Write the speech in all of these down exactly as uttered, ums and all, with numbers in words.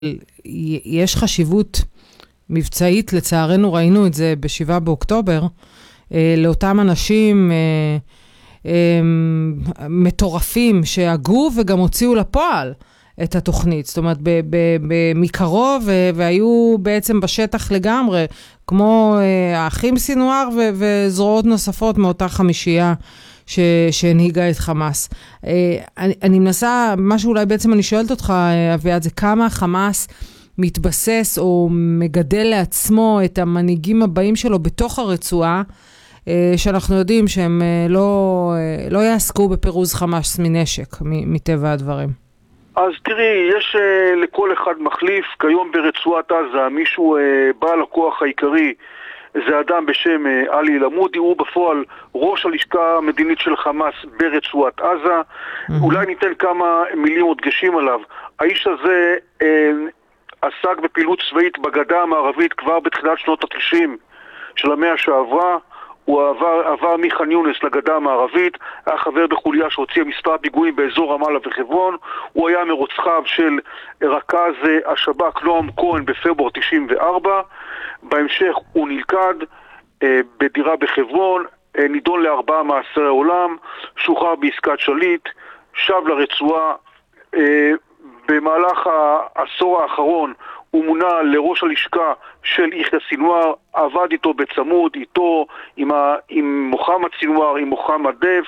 יש חשיבות מבצעית, לצערנו ראינו את זה בשבעה באוקטובר, לאותם אנשים מטורפים שהגו וגם הוציאו לפועל את התוכנית, זאת אומרת, מקרוב, והיו בעצם בשטח לגמרי, כמו האחים סינואר וזרועות נוספות מאותה חמישייה שהנהיגה את חמאס. אני, אני מנסה, מה שאולי בעצם אני שואלת אותך, אביעד, זה כמה חמאס מתבסס או מגדל לעצמו את המנהיגים הבאים שלו בתוך הרצועה, שאנחנו יודעים שהם לא, לא יעסקו בפירוז חמאס מנשק, מטבע הדברים. אז תראי, יש uh, לכל אחד מחליף. כיום ברצועת עזה מישהו uh, בעל הכוח העיקרי, זה אדם בשם uh, עלי אלעמודי, הוא בפועל ראש הלשכה המדינית של חמאס ברצועת עזה. Mm-hmm. אולי ניתן כמה מילים או דגשים עליו. האיש הזה uh, עסק בפעילות צבאית בגדה המערבית כבר בתחילת שנות ה-תשעים של המאה שעברה. הוא עבר, עבר מח'אן יונס לגדה המערבית, היה חבר בחוליה שהוציאה מספר פיגועים באזור רמאללה וחברון, הוא היה מרוצחיו של רכז השב"כ נועם כהן בפברואר תשעים וארבע, בהמשך הוא נלכד אה, בדירה בחברון, אה, נידון לארבעה מאסרי עולם, שוחרר בעסקת שליט, שב לרצועה. אה, במהלך העשור האחרון הוא מונה לראש הלשכה של יחיא סינואר, עבד איתו בצמוד, איתו, עם, ה, עם מוחמד סינואר, עם מוחמד דף,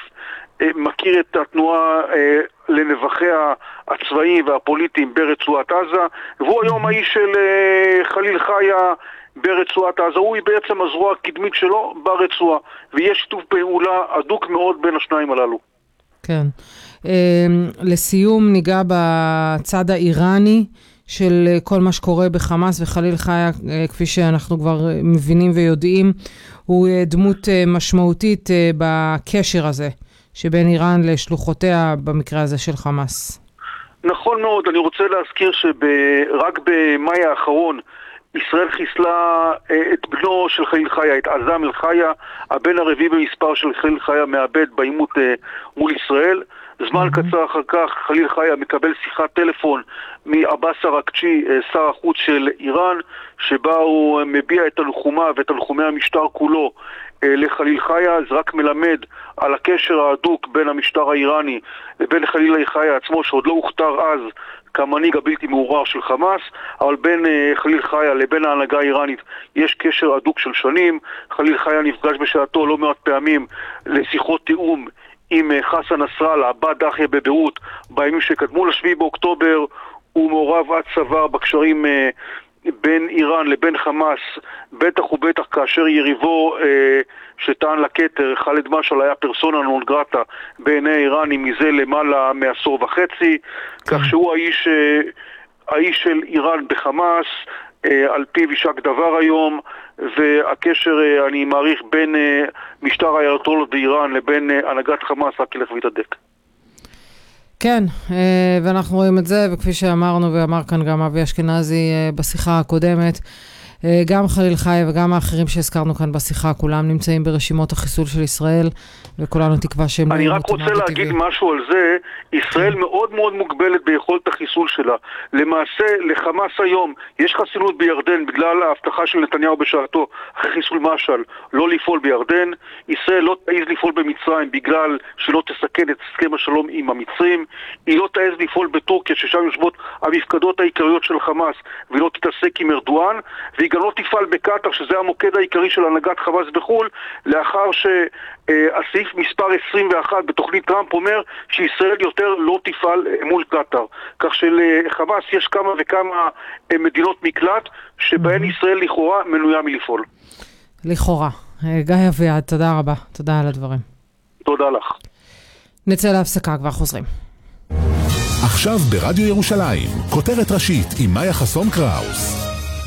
מכיר את התנועה אה, לנבחיה הצבאיים והפוליטיים ברצועת עזה, והוא היום האיש של אה, חליל חיה ברצועת עזה. הוא בעצם הזרוע הקדמית שלו ברצועה, ויש שיתוף פעולה הדוק מאוד בין השניים הללו. כן. אה, לסיום ניגע בצד האיראני של כל מה שקורה בחמאס, וחליל חיה, כפי שאנחנו כבר מבינים ויודעים, הוא דמות משמעותית בקשר הזה שבין איראן לשלוחותיה במקרה הזה של חמאס. נכון מאוד. אני רוצה להזכיר שרק במאי האחרון ישראל חיסלה את בנו של חליל חיה, את עזם אל חיה, הבן הרביעי במספר של חליל חיה, מאבד בעימות מול ישראל. זמן mm-hmm. קצר אחר כך חליל חיה מקבל שיחת טלפון מעבאס אראקצ'י, שר החוץ של איראן, שבה הוא מביע את תנחומה ואת תנחומי המשטר כולו לחליל חיה. זה רק מלמד על הקשר ההדוק בין המשטר האיראני לבין חליל חיה עצמו, שעוד לא הוכתר אז כמנהיג הבלתי מעורער של חמאס, אבל בין חליל חיה לבין ההנהגה האיראנית יש קשר הדוק של שנים. חליל חיה נפגש בשעתו לא מעט פעמים לשיחות תיאום עם חסן נסראללה, בת דחיה בביירות, בימים שקדמו לשביעי באוקטובר. הוא מעורב עד צוואר בקשרים בין איראן לבין חמאס, בטח ובטח כאשר יריבו שטען לכתר, חאלד משעל, היה פרסונה נון גרטה בעיני האיראנים מזה למעלה מעשור וחצי, כך שהוא האיש, האיש של איראן בחמאס, על פיו יישק דבר היום, והקשר, אני מעריך, בין משטר האייתולות באיראן לבין הנהגת חמאס רק ילך ויתהדק. כן, ואנחנו רואים את זה, וכפי שאמרנו ואמר כאן גם אבי אשכנזי בשיחה הקודמת, גם חליל חיה וגם האחרים שהזכרנו כאן בשיחה, כולם נמצאים ברשימות החיסול של ישראל, וכולנו תקווה שהם... אני רק רוצה להגיד משהו על זה. ישראל מאוד מאוד מוגבלת ביכולת החיסול שלה. למעשה, לחמאס היום יש חסינות בירדן בגלל ההבטחה של נתניהו בשעתו, אחרי חיסול משעל, לא לפעול בירדן. ישראל לא תעז לפעול במצרים בגלל שלא תסכן את הסכם השלום עם המצרים. היא לא תעז לפעול בטורקיה, ששם יושבות המפקדות העיקריות של חמאס, והיא לא תתעסק עם ארדואן, והיא גם לא תפעל בקטר, שזה המוקד העיקרי של הנהגת חמאס בחול, לאחר שהסעיף מספר עשרים ואחת בתוכנית טראמפ אומר שישראל יותר לא תפעל מול קטר. כך שלחמאס יש כמה וכמה מדינות מקלט שבהן ישראל לכאורה מנויה מלפעול. לכאורה. גיא אביעד, תודה רבה. תודה על הדברים. תודה לך. נצא להפסקה, כבר חוזרים. עכשיו ברדיו ירושלים, כותרת ראשית עם מאיה חסון קראוס.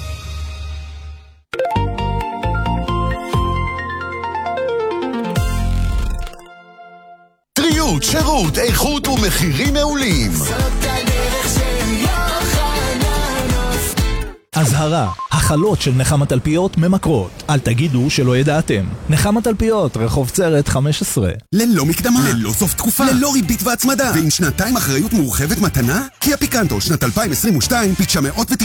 טריות, שירות, איכות ומחירים מעולים. אזהרה, המחלות של נחמת תלפיות ממכרות. אל תגידו שלא ידעתם. נחמת תלפיות, רחוב צרת חמש עשרה. ללא מקדמה, ללא סוף תקופה, ללא ריבית והצמדה, ועם שנתיים אחריות מורחבת מתנה? קיה פיקנטו, שנת אלפיים עשרים ושתיים, פי תשע מאות ותשעים.